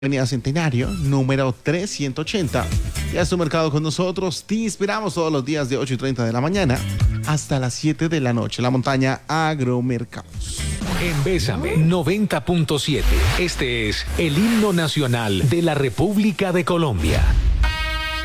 Avenida Centenario, número 380. Ya es tu mercado con nosotros. Te inspiramos todos los días de 8:30 de la mañana hasta las 7 de la noche. La montaña Agromercados. En Bésame 90.7. Este es el himno nacional de la República de Colombia.